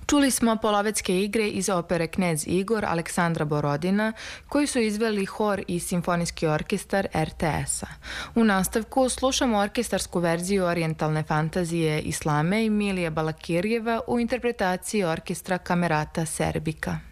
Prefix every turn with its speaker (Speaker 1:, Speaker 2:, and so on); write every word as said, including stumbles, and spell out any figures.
Speaker 1: Čuli smo polovetske igre iz opere Knez Igor Aleksandra Borodina, koji su izveli hor i simfonijski orkestar er te es-a. U nastavku slušamo orkestarsku verziju orijentalne fantazije Islame Milije Balakirjeva u interpretaciji orkestra Kamerata Serbika.